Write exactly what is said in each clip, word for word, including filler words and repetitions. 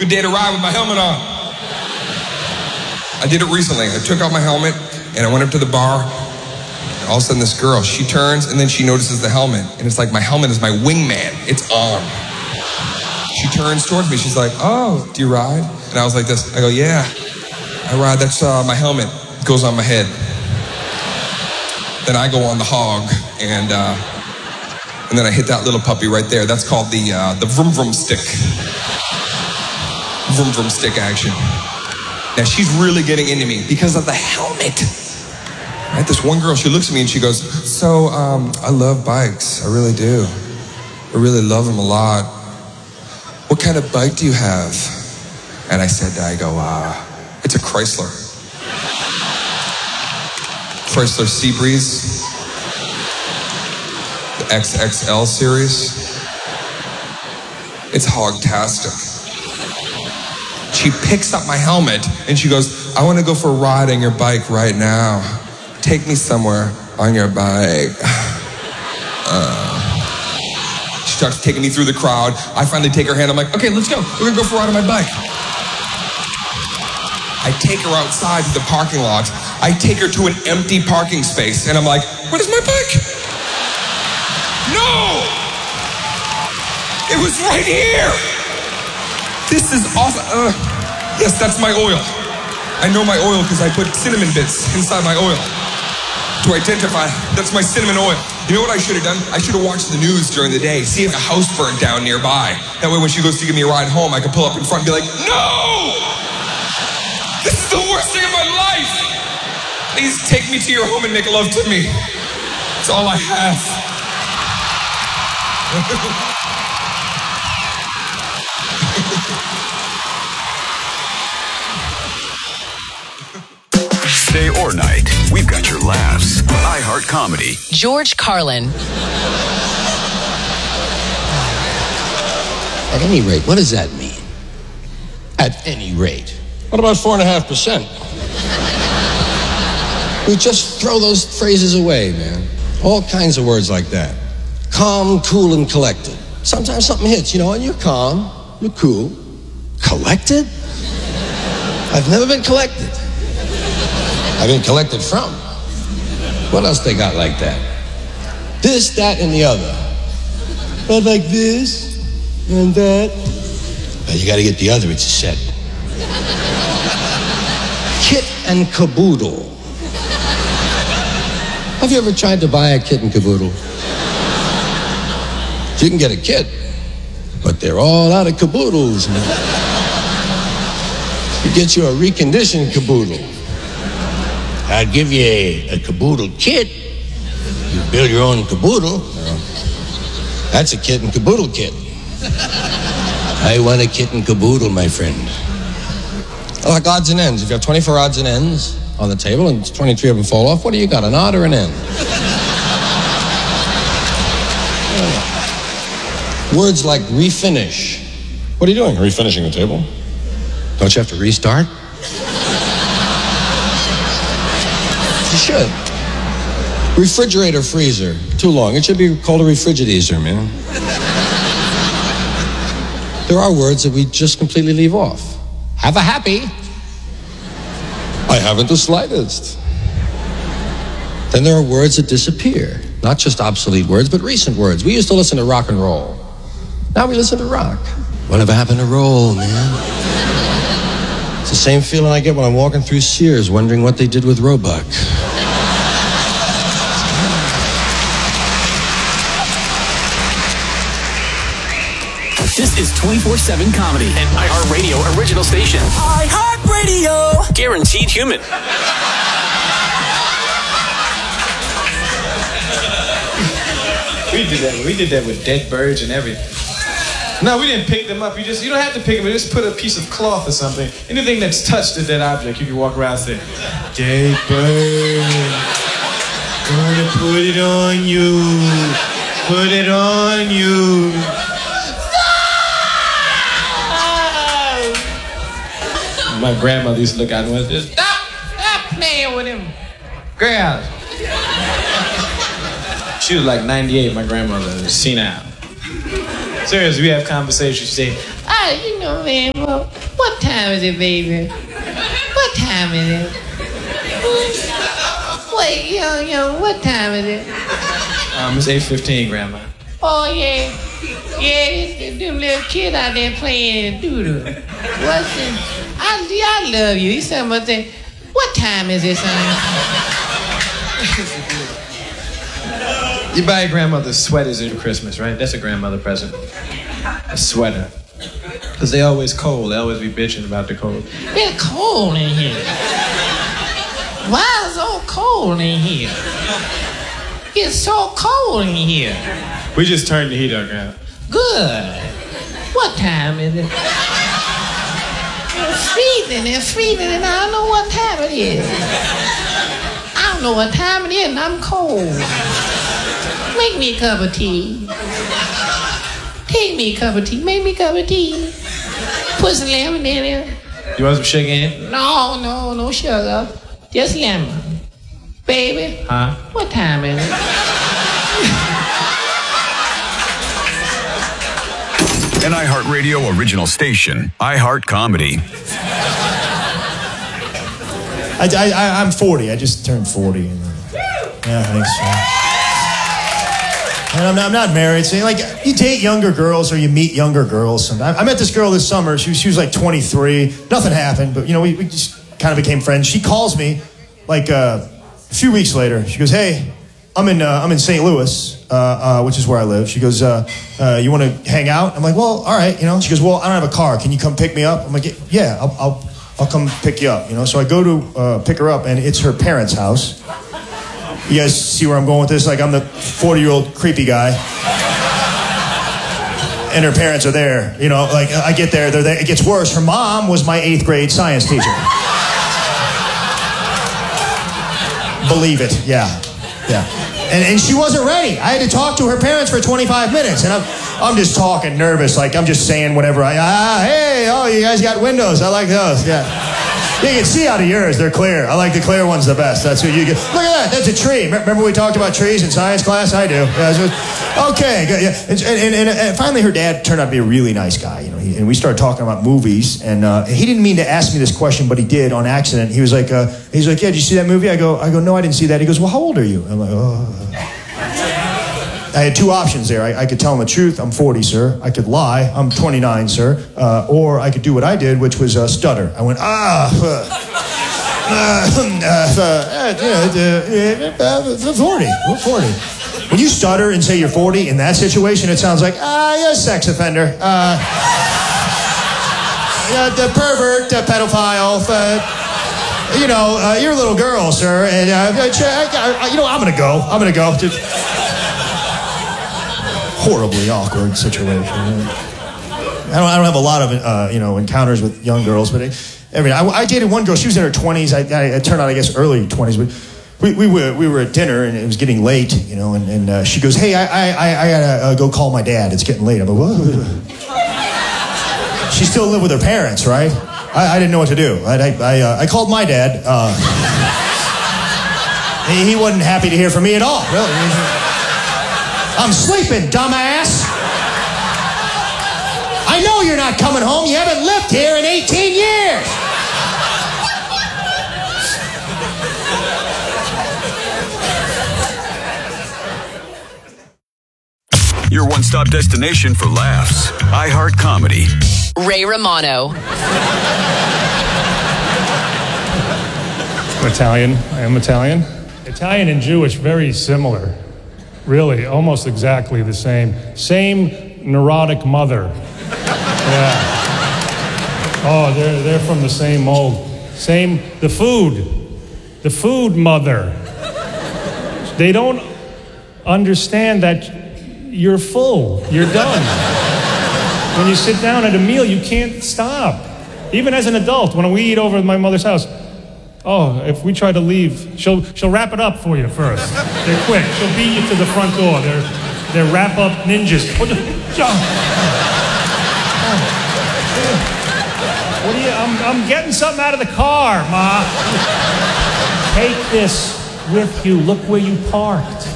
Good day to ride with my helmet on. I did it recently. I took out my helmet and I went up to the bar. And all of a sudden this girl, she turns and then she notices the helmet. And it's like my helmet is my wingman. It's on. She turns towards me. She's like, oh, do you ride? And I was like this. I go, yeah, I ride. That's uh, my helmet. It goes on my head. Then I go on the hog and uh, and then I hit that little puppy right there. That's called the uh, the vroom vroom stick. Vroom vroom stick action. Now she's really getting into me because of the helmet. Right? This one girl, she looks at me and she goes, so um, I love bikes. I really do. I really love them a lot. What kind of bike do you have? And I said, I go, uh, it's a Chrysler. Chrysler Seabreeze. The X X L series. It's hogtastic. She picks up my helmet and she goes, I want to go for a ride on your bike right now. Take me somewhere on your bike. Uh, she starts taking me through the crowd. I finally take her hand. I'm like, okay, let's go. We're going to go for a ride on my bike. I take her outside to the parking lot. I take her to an empty parking space. And I'm like, where's my bike? No! It was right here! This is awesome. Uh, yes, that's my oil. I know my oil because I put cinnamon bits inside my oil to identify. That's my cinnamon oil. You know what I should have done? I should have watched the news during the day, see if a house burned down nearby. That way when she goes to give me a ride home, I can pull up in front and be like, no! This is the worst day of my life! Please take me to your home and make love to me. It's all I have. Day or night, we've got your laughs. iHeart Comedy. George Carlin. At any rate, what does that mean? At any rate. What about four and a half percent? We just throw those phrases away, man. All kinds of words like that. Calm, cool, and collected. Sometimes something hits, you know, and you're calm, you're cool. Collected? I've never been collected. I've been collected from. What else they got like that? This, that, and the other. Not like this and that. Well, you got to get the other, it's a set. Kit and caboodle. Have you ever tried to buy a kit and caboodle? You can get a kit, but they're all out of caboodles, man. You get you a reconditioned caboodle. I'll give you a, a caboodle kit. You build your own caboodle. Well, that's a kit and caboodle kit. I want a kit and caboodle, my friend. Like odds and ends. If you have twenty-four odds and ends on the table and twenty-three of them fall off, what do you got, an odd or an end? Words like refinish. What are you doing? Refinishing the table? Don't you have to restart? You should. Refrigerator, freezer. Too long. It should be called a refrigerator, man. There are words that we just completely leave off. Have a happy. I haven't the slightest. Then there are words that disappear. Not just obsolete words, but recent words. We used to listen to rock and roll. Now we listen to rock. Whatever happened to roll, man? It's the same feeling I get when I'm walking through Sears wondering what they did with Roebuck. This is twenty-four seven Comedy, an iHeartRadio original station. iHeartRadio! Guaranteed human. We did that. We did that with dead birds and everything. No, we didn't pick them up. You just you don't have to pick them. You just put a piece of cloth or something. Anything that's touched a dead object, you can walk around and say, "Dead bird, gonna put it on you, put it on you." My grandmother used to look out and went, "Stop, stop playing with him, girls." She was like ninety-eight. My grandmother was senile. Seriously, we have conversations. She say, "Ah, you know, man, well, What time is it, baby? What time is it? Hmm? Wait, yo, yo, what time is it? Um, it's eight fifteen, Grandma. Oh, yeah. Yeah, them little kids out there playing doodle. What's it? I, I love you. You said about that. What time is it, son? You buy your grandmother sweaters at Christmas, right? That's a grandmother present. A sweater. Because they always cold. They always be bitching about the cold. It's cold in here. Why is it so cold in here? It's so cold in here. We just turned the heat up, Grandma. Good. What time is it? It's freezing. It's freezing, and I don't know what time it is. I don't know what time it is, and I'm cold. Make me a cup of tea. Take me a cup of tea. Make me a cup of tea. Put some lemon in it. You want some sugar in? No, no, no sugar. Just lemon. Baby. Huh? What time is it? An iHeartRadio original station, iHeart Comedy. I, I, I'm forty. I just turned forty. And, yeah, thanks. So. And I'm not, I'm not married. So, like, you date younger girls or you meet younger girls. Sometimes. I met this girl this summer. She was, she was like twenty-three. Nothing happened, but, you know, we, we just kind of became friends. She calls me, like, uh, a few weeks later. She goes, hey, I'm in uh, I'm in Saint Louis, uh, uh, which is where I live. She goes, uh, uh, you want to hang out? I'm like, well, all right, you know. She goes, well, I don't have a car. Can you come pick me up? I'm like, yeah, I'll I'll, I'll come pick you up, you know. So I go to uh, pick her up, and it's her parents' house. You guys see where I'm going with this? Like, I'm the forty-year-old creepy guy, and her parents are there. You know, like I get there, they're there. It gets worse. Her mom was my eighth grade science teacher. Believe it, yeah, yeah. And, and she wasn't ready. I had to talk to her parents for twenty-five minutes. And I'm, I'm just talking nervous. Like, I'm just saying whatever. I, ah, hey, oh, you guys got windows. I like those. Yeah. You can see out of yours. They're clear. I like the clear ones the best. That's what you get. Look at that. That's a tree. Remember we talked about trees in science class? I do. Yeah, so, okay, good. Yeah. And, and, and, and finally her dad turned out to be a really nice guy. You know, he, and we started talking about movies. And uh, he didn't mean to ask me this question, but he did on accident. He was like, uh, he's like, yeah, did you see that movie? I go, I go, no, I didn't see that. He goes, well, how old are you? I'm like, oh. I had two options there. I, I could tell him the truth. I'm forty, sir. I could lie. I'm twenty-nine, sir. Uh, or I could do what I did, which was uh, stutter. I went, ah, uh, uh, uh, uh, uh, forty. We're forty. When you stutter and say you're forty in that situation, it sounds like, ah, you're a sex offender. Uh, uh, the pervert, the pedophile, uh, you know, uh, you're a little girl, sir. And, uh, uh, you know, I'm going to go. I'm going to go. Just, horribly awkward situation. I don't, I don't have a lot of, uh, you know, encounters with young girls, but it, I mean, I, I dated one girl. She was in her twenties. I, I it turned out, I guess, early twenties. But we, we were we were at dinner and it was getting late, you know. And, and uh, she goes, "Hey, I I I gotta uh, go call my dad. It's getting late." I'm like, "What?" She still lived with her parents, right? I, I didn't know what to do. I I I, uh, I called my dad. Uh, he, he wasn't happy to hear from me at all. Really. I'm sleeping, dumbass. I know you're not coming home. You haven't lived here in eighteen years. Your one-stop destination for laughs. iHeart Comedy. Ray Romano. I'm Italian. I am Italian. Italian and Jewish, very similar. Really, almost exactly the same. Same neurotic mother. Yeah. Oh, they're, they're from the same mold. Same, the food. The food mother. They don't understand that you're full. You're done. When you sit down at a meal, you can't stop. Even as an adult, when we eat over at my mother's house, oh, if we try to leave, she'll she'll wrap it up for you first. They're quick. She'll beat you to the front door. They're they're wrap up ninjas. What do you? I'm I'm getting something out of the car, Ma. Take this with you. Look where you parked.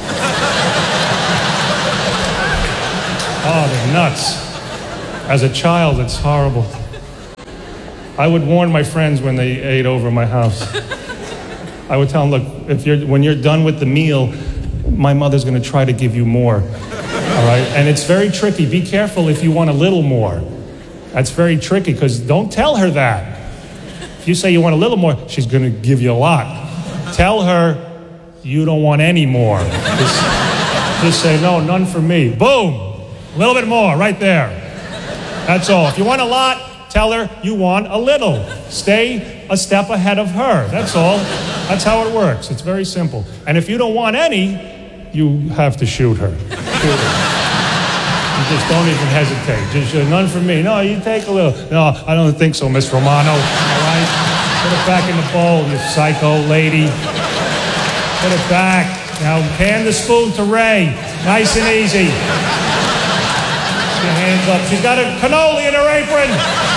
Oh, they're nuts. As a child, it's horrible. I would warn my friends when they ate over my house. I would tell them, look, if you're, when you're done with the meal, my mother's going to try to give you more. All right? And it's very tricky. Be careful if you want a little more. That's very tricky, because don't tell her that. If you say you want a little more, she's going to give you a lot. Tell her you don't want any more. Just, just say, no, none for me. Boom! A little bit more, right there. That's all. If you want a lot, tell her you want a little. Stay a step ahead of her. That's all. That's how it works. It's very simple. And if you don't want any, you have to shoot her. Shoot her. You just don't even hesitate. Just uh, none for me. No, you take a little. No, I don't think so, Miss Romano. All right? Put it back in the bowl, you psycho lady. Put it back. Now hand the spoon to Ray. Nice and easy. Put your hands up. She's got a cannoli in her apron.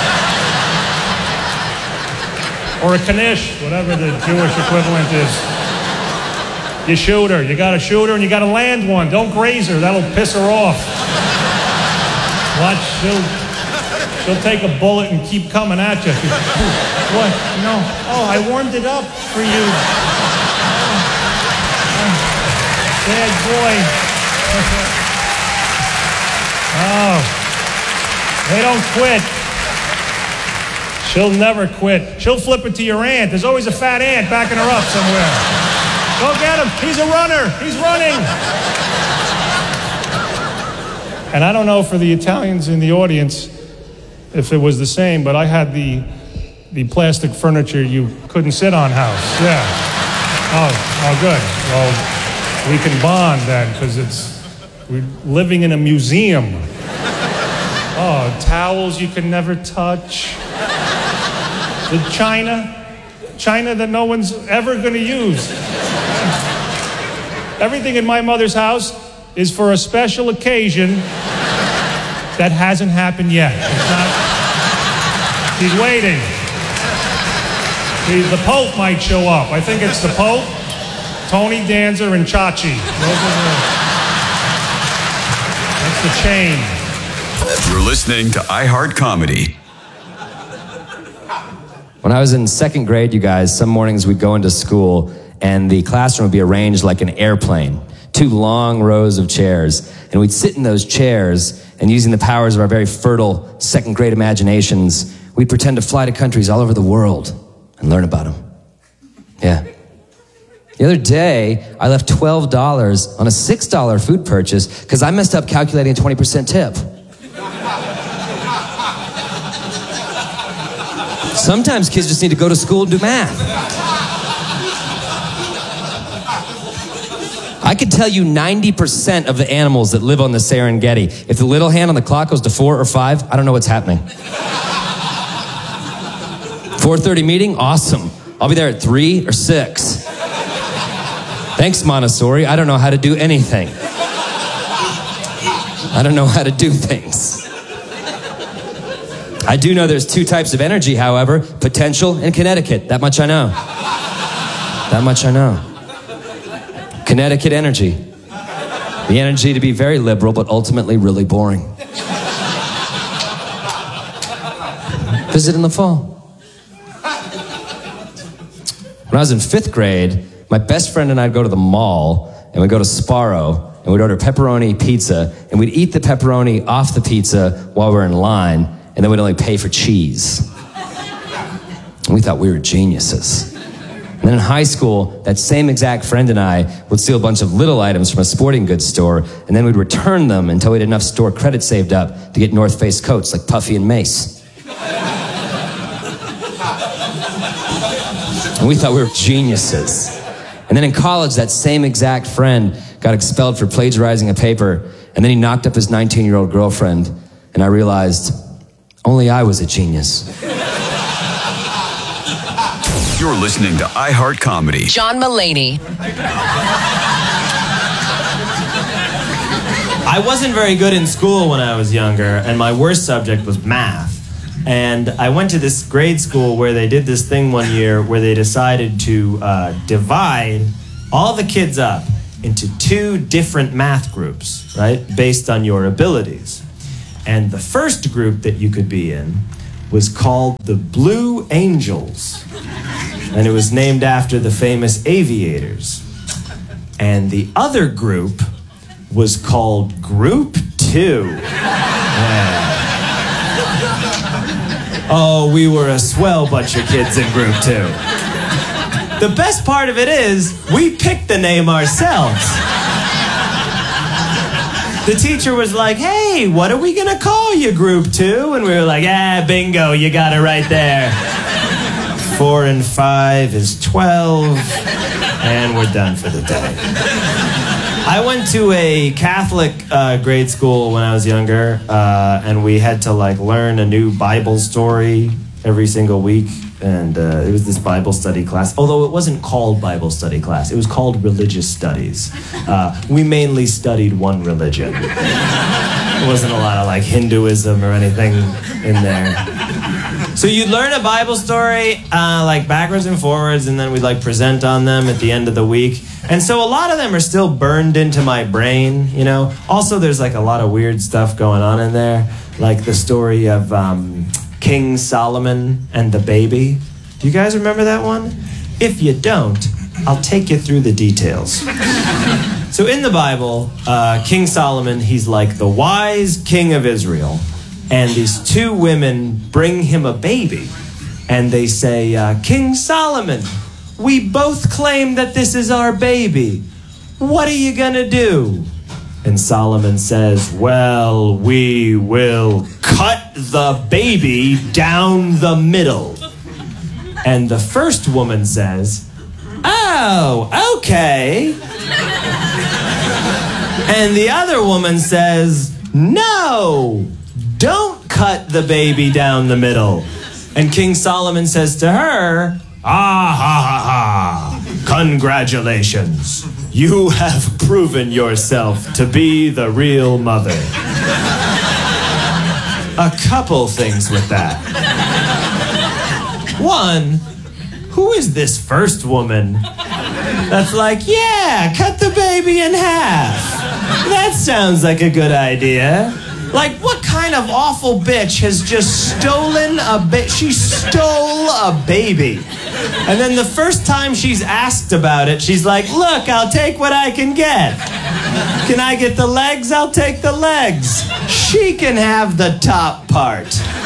Or a knish, whatever the Jewish equivalent is. You shoot her. You got to shoot her and you got to land one. Don't graze her. That'll piss her off. Watch, she'll, she'll take a bullet and keep coming at you. What? No. Oh, I warmed it up for you. Oh, bad boy. Oh, they don't quit. She'll never quit. She'll flip it to your aunt. There's always a fat aunt backing her up somewhere. Go get him. He's a runner. He's running. And I don't know for the Italians in the audience if it was the same, but I had the the plastic furniture you couldn't sit on house. Yeah. Oh, oh, good. Well, we can bond then, because it's we're living in a museum. Oh, towels you can never touch. The china, china that no one's ever going to use. Everything in my mother's house is for a special occasion that hasn't happened yet. It's not, she's waiting. The, the Pope might show up. I think it's the Pope, Tony Danza, and Chachi. Those are the, that's the chain. You're listening to iHeart Comedy. When I was in second grade, you guys, some mornings we'd go into school and the classroom would be arranged like an airplane. Two long rows of chairs. And we'd sit in those chairs and using the powers of our very fertile second grade imaginations, we'd pretend to fly to countries all over the world and learn about them. Yeah. The other day, I left twelve dollars on a six dollar food purchase because I messed up calculating a twenty percent tip. Sometimes kids just need to go to school and do math. I could tell you ninety percent of the animals that live on the Serengeti. If the little hand on the clock goes to four or five, I don't know what's happening. four thirty meeting? Awesome. I'll be there at three or six. Thanks, Montessori. I don't know how to do anything. I don't know how to do things. I do know there's two types of energy, however, potential and Connecticut. That much I know. That much I know. Connecticut energy. The energy to be very liberal, but ultimately really boring. Visit in the fall. When I was in fifth grade, my best friend and I'd go to the mall, and we'd go to Sparrow, and we'd order pepperoni pizza, and we'd eat the pepperoni off the pizza while we were in line, and then we'd only pay for cheese. And we thought we were geniuses. And then in high school, that same exact friend and I would steal a bunch of little items from a sporting goods store, and then we'd return them until we had enough store credit saved up to get North Face coats like Puffy and Mace. And we thought we were geniuses. And then in college, that same exact friend got expelled for plagiarizing a paper, and then he knocked up his nineteen-year-old girlfriend, and I realized only I was a genius. You're listening to iHeart Comedy. John Mulaney. I wasn't very good in school when I was younger, and my worst subject was math. And I went to this grade school where they did this thing one year where they decided to uh, divide all the kids up into two different math groups, right, based on your abilities. And the first group that you could be in was called the Blue Angels. And it was named after the famous aviators. And the other group was called Group Two. Yeah. Oh, we were a swell bunch of kids in Group Two. The best part of it is, we picked the name ourselves. The teacher was like, hey, what are we gonna call you, Group Two? And we were like, ah, bingo, you got it right there. Four and five is twelve, and we're done for the day. I went to a Catholic uh, grade school when I was younger, uh, and we had to like learn a new Bible story every single week. And uh, it was this Bible study class, although it wasn't called Bible study class. It was called religious studies. Uh, we mainly studied one religion. There wasn't a lot of like Hinduism or anything in there. So you'd learn a Bible story uh, like backwards and forwards, and then we'd like present on them at the end of the week. And so a lot of them are still burned into my brain, you know. Also, there's like a lot of weird stuff going on in there, like the story of um, King Solomon and the baby. Do you guys remember that one? If you don't, I'll take you through the details. So in the Bible, uh, King Solomon, he's like the wise king of Israel. And these two women bring him a baby. And they say, uh, King Solomon, we both claim that this is our baby. What are you gonna do? And Solomon says, well, we will cut the baby down the middle. And the first woman says, oh, okay. And the other woman says, no, don't cut the baby down the middle. And King Solomon says to her, ah, ha, ha, ha, congratulations. You have proven yourself to be the real mother. A couple things with that. One, who is this first woman that's like, yeah, cut the baby in half? That sounds like a good idea. Like, what kind of awful bitch has just stolen a ba- she stole a baby. And then the first time she's asked about it, she's like, look, I'll take what I can get. Can I get the legs? I'll take the legs. She can have the top part.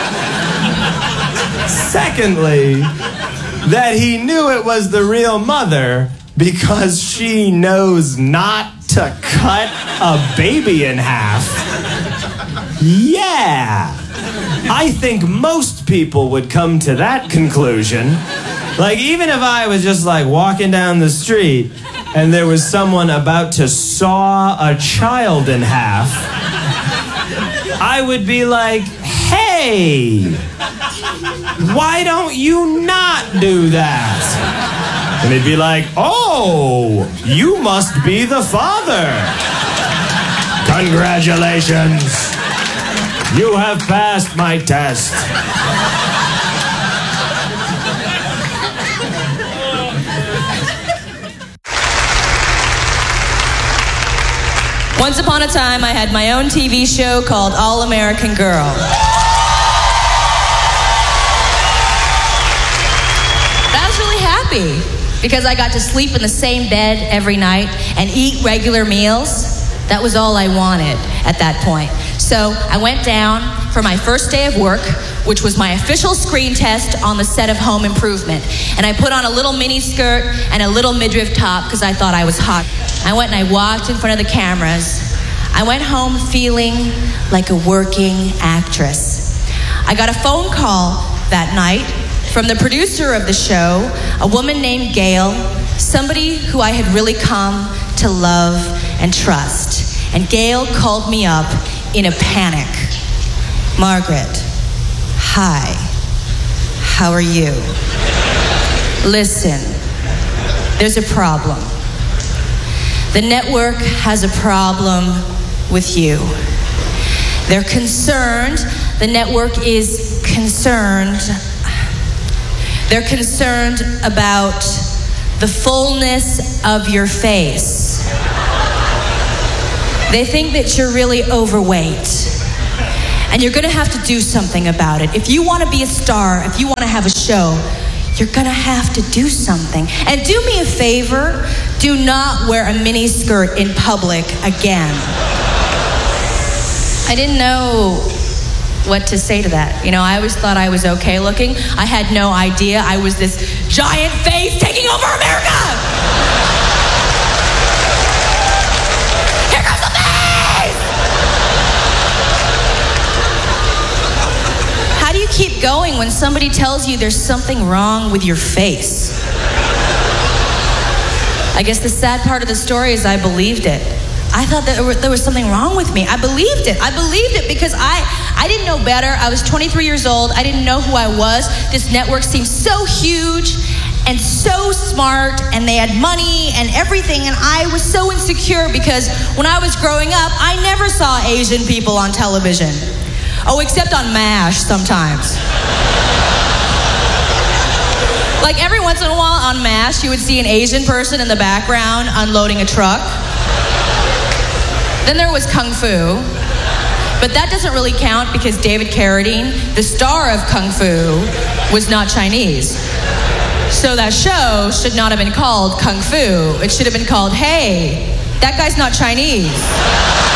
Secondly, that he knew it was the real mother because she knows not to cut a baby in half. Yeah, I think most people would come to that conclusion. Like, even if I was just like walking down the street and there was someone about to saw a child in half, I would be like, hey, why don't you not do that? And he'd be like, oh, you must be the father. Congratulations. You have passed my test. Once upon a time, I had my own T V show called All American Girl. I was really happy because I got to sleep in the same bed every night and eat regular meals. That was all I wanted at that point. So I went down for my first day of work, which was my official screen test on the set of Home Improvement. And I put on a little mini skirt and a little midriff top because I thought I was hot. I went and I walked in front of the cameras. I went home feeling like a working actress. I got a phone call that night from the producer of the show, a woman named Gail, somebody who I had really come to love and trust. And Gail called me up in a panic. Margaret, hi, how are you? Listen, there's a problem. The network has a problem with you. They're concerned, the network is concerned, they're concerned about the fullness of your face. They think that you're really overweight. And you're gonna have to do something about it. If you wanna be a star, if you wanna have a show, you're gonna have to do something. And do me a favor, do not wear a mini skirt in public again. I didn't know what to say to that. You know, I always thought I was okay looking. I had no idea I was this giant face taking over America! Here comes the face! How do you keep going when somebody tells you there's something wrong with your face? I guess the sad part of the story is I believed it. I thought that there was something wrong with me. I believed it. I believed it because I, I didn't know better. I was twenty-three years old. I didn't know who I was. This network seemed so huge and so smart, and they had money and everything, and I was so insecure because when I was growing up, I never saw Asian people on television. Oh, except on MASH sometimes. Like every once in a while on MASH, you would see an Asian person in the background unloading a truck. Then there was Kung Fu. But that doesn't really count because David Carradine, the star of Kung Fu, was not Chinese. So that show should not have been called Kung Fu. It should have been called, hey, that guy's not Chinese.